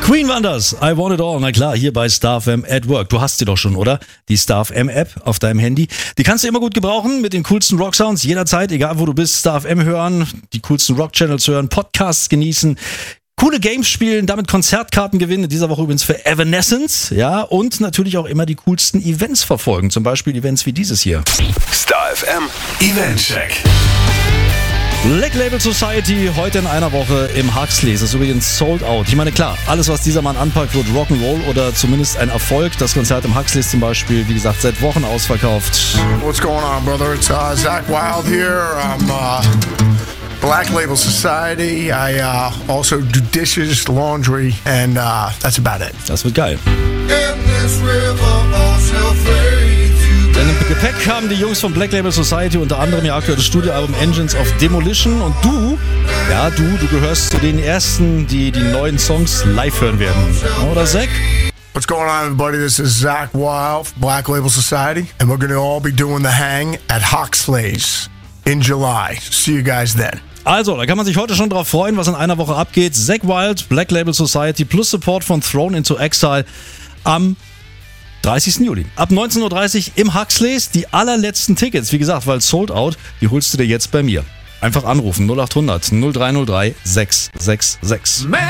Queen waren das. I Want It All. Na klar, hier bei Star FM at Work. Du hast sie doch schon, oder? Die Star FM App auf deinem Handy. Die kannst du immer gut gebrauchen mit den coolsten Rock-Sounds. Jederzeit, egal wo du bist, Star FM hören, die coolsten Rock-Channels hören, Podcasts genießen, coole Games spielen, damit Konzertkarten gewinnen. In dieser Woche übrigens für Evanescence. Ja, und natürlich auch immer die coolsten Events verfolgen. Zum Beispiel Events wie dieses hier. Star FM Event Check. Black Label Society heute in einer Woche im Huxleys. Das ist übrigens sold out. Ich meine, klar, alles, was dieser Mann anpackt, wird Rock'n'Roll oder zumindest ein Erfolg. Das Konzert im Huxleys zum Beispiel, wie gesagt, seit Wochen ausverkauft. What's going on, brother? It's Zach Wild here. I'm Black Label Society. I also do dishes, laundry, and that's about it. Das wird geil. Denn im Gepäck haben die Jungs von Black Label Society unter anderem ihr aktuelles Studioalbum Engines of Demolition. Und du gehörst zu den Ersten, die die neuen Songs live hören werden. Oder Zach? What's going on, everybody? This is Zach Wild, Black Label Society, and we're going to all be doing the hang at Huxleys in July. See you guys then. Also, da kann man sich heute schon drauf freuen, was in einer Woche abgeht. Zach Wild, Black Label Society plus Support von Thrown into Exile am 30. Juli. Ab 19.30 Uhr im Huxleys. Die allerletzten Tickets, wie gesagt, weil sold out, die holst du dir jetzt bei mir. Einfach anrufen 0800 0303 666.